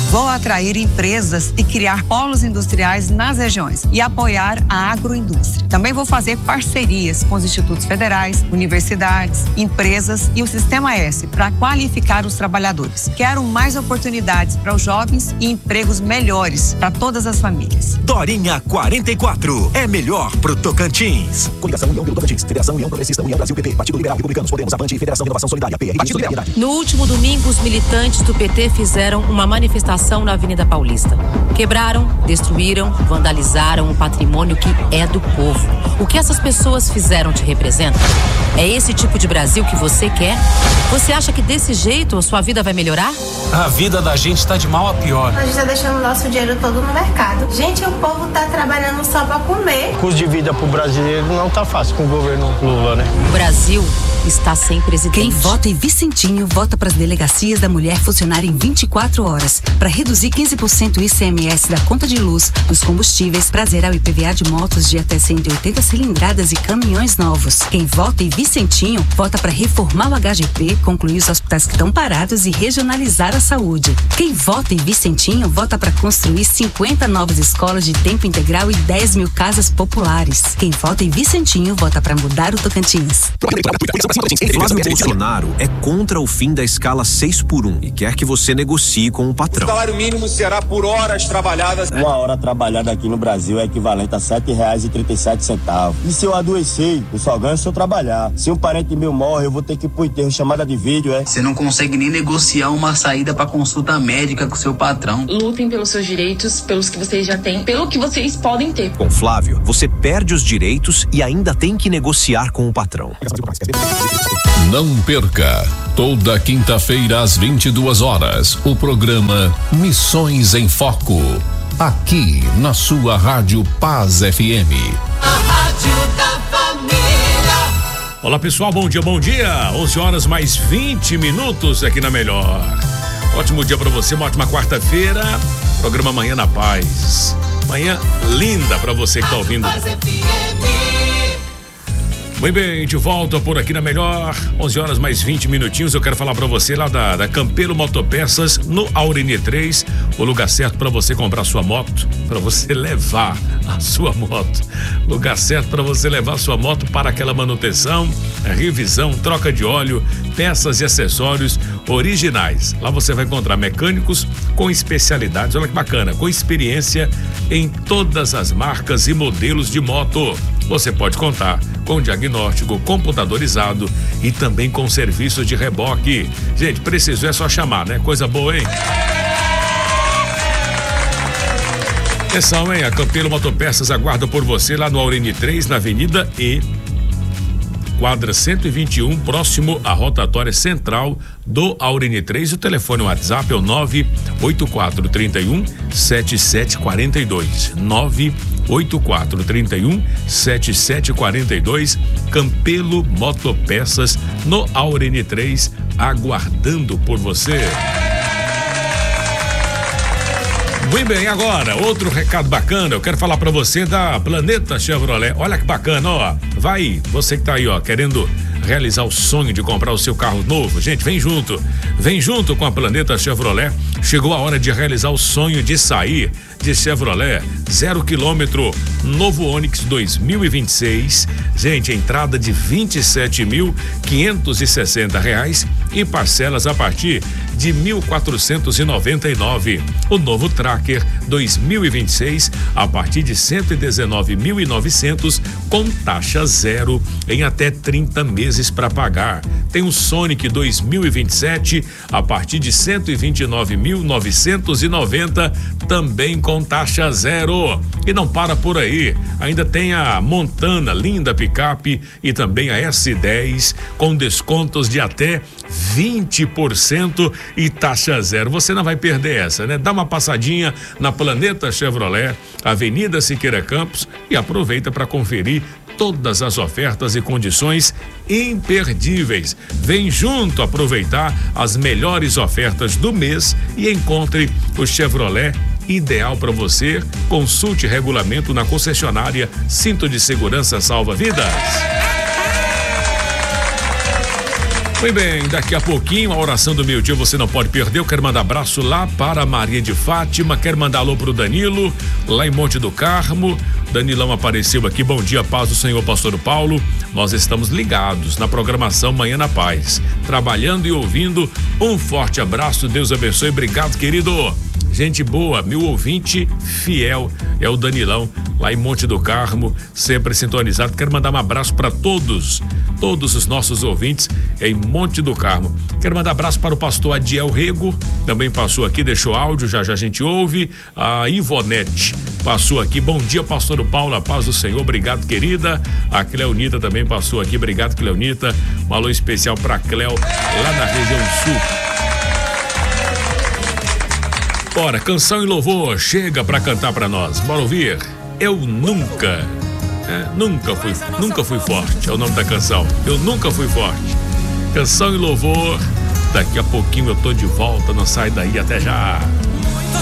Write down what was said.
Vou atrair empresas e criar polos industriais nas regiões e apoiar a agroindústria. Também vou fazer parcerias com os institutos federais, universidades, empresas e o Sistema S para qualificar os trabalhadores. Quero mais oportunidades para os jovens e empregos melhores para todas as famílias. Dorinha 44 é melhor pro Tocantins. Coligação União pelo Tocantins, Federação União Progressista, União Brasil, PP, Partido Liberal, Republicanos, Podemos, Avante e Federação Renovação Solidária, PRI, Partido Liberdade. No último domingo, os militantes do PT fizeram uma manifestação na Avenida Paulista. Quebraram, destruíram, vandalizaram o patrimônio que é do povo. O que essas pessoas fizeram te representa? É esse tipo de Brasil que você quer? Você acha que desse jeito a sua vida vai melhorar? A vida da gente tá de mal a pior. A gente tá deixando o nosso dinheiro todo no mercado. Gente, o povo tá trabalhando só pra comer. O custo de vida pro brasileiro não tá fácil com o governo Lula, né? O Brasil está sem presidente. Quem vota em Vicentinho, vota para as delegacias da mulher funcionarem 24 horas, para reduzir 15% o ICMS da conta de luz, dos combustíveis, para zerar o IPVA de motos de até 180 cilindradas e caminhões novos. Quem vota em Vicentinho, vota para reformar o HGP, concluir os hospitais que estão parados e regionalizar a saúde. Quem vota em Vicentinho, vota para construir 50 novas escolas de tempo integral e 10 mil casas populares. Quem vota em Vicentinho, vota para mudar o Tocantins. Flávio Bolsonaro é contra o fim da escala 6x1 e quer que você negocie com o patrão. O salário mínimo será por horas trabalhadas. Uma hora trabalhada aqui no Brasil é equivalente a R$7,37. E se eu adoecer, eu só ganho se eu trabalhar. Se um parente meu morre, eu vou ter que ir pro enterro, chamada de vídeo, é? Você não consegue nem negociar uma saída pra consulta médica com seu patrão. Lutem pelos seus direitos, pelos que vocês já têm, pelo que vocês podem ter. Com Flávio, você perde os direitos e ainda tem que negociar com o patrão. Não perca, toda quinta-feira às 22 horas, o programa Missões em Foco, aqui na sua Rádio Paz FM. A Rádio da Família. Olá pessoal, bom dia, 11 horas mais 20 minutos aqui na Melhor. Ótimo dia pra você, uma ótima quarta-feira, programa Manhã na Paz. Manhã linda pra você que tá ouvindo. Muito bem, de volta por aqui na Melhor, 11 horas mais 20 minutinhos. Eu quero falar pra você lá da Campelo Motopeças, no Aurine 3, o lugar certo pra você comprar sua moto, pra você levar a sua moto. Lugar certo pra você levar a sua moto para aquela manutenção, revisão, troca de óleo, peças e acessórios originais. Lá você vai encontrar mecânicos com especialidades, olha que bacana, com experiência em todas as marcas e modelos de moto. Você pode contar com diagnóstico computadorizado e também com serviços de reboque. Gente, precisou é só chamar, né? Coisa boa, hein? Atenção, hein? A Campelo Motopeças aguarda por você lá no Aurine 3, na Avenida E, quadra 121, próximo à rotatória central do Aurine 3. O telefone WhatsApp é o 98431 7742. 98431 7742. Campelo Motopeças no Aurine 3, aguardando por você. Muito bem, agora, outro recado bacana, eu quero falar pra você da Planeta Chevrolet. Olha que bacana, ó, vai, você que tá aí, ó, querendo realizar o sonho de comprar o seu carro novo, gente, vem junto com a Planeta Chevrolet. Chegou a hora de realizar o sonho de sair de Chevrolet 0 km, novo Onix 2026, gente, entrada de R$27.560 e parcelas a partir de R$1.499. O novo Tracker 2026 a partir de R$119.900 com taxa zero em até 30 meses para pagar. Tem o Sonic 2027 a partir de R$129.990 também com taxa zero. E não para por aí, ainda tem a Montana, linda picape, e também a S10 com descontos de até 20% e taxa zero. Você não vai perder essa, né? Dá uma passadinha na Planeta Chevrolet, Avenida Siqueira Campos, e aproveita para conferir todas as ofertas e condições imperdíveis. Vem junto aproveitar as melhores ofertas do mês e encontre o Chevrolet ideal para você. Consulte regulamento na concessionária. Cinto de segurança salva vidas. Muito bem, daqui a pouquinho a oração do meio-dia você não pode perder. Eu quero mandar abraço lá para a Maria de Fátima, quero mandar alô pro Danilo, lá em Monte do Carmo. Danilão apareceu aqui, bom dia, paz do Senhor, pastor Paulo. Nós estamos ligados na programação Manhã na Paz, trabalhando e ouvindo. Um forte abraço, Deus abençoe, obrigado, querido. Gente boa, meu ouvinte fiel é o Danilão, lá em Monte do Carmo, sempre sintonizado. Quero mandar um abraço para todos os nossos ouvintes em Monte do Carmo. Quero mandar um abraço para o pastor Adiel Rego, também passou aqui, deixou áudio, já a gente ouve. A Ivonete passou aqui, bom dia, pastor Paulo, a paz do Senhor, obrigado, querida. A Cleonita também passou aqui, obrigado, Cleonita. Um alô especial para Cleo, lá na região sul. Bora, canção e louvor, chega pra cantar pra nós. Bora ouvir? Eu nunca fui forte, é o nome da canção. Eu nunca fui forte. Canção e louvor, daqui a pouquinho eu tô de volta, não sai daí, até já.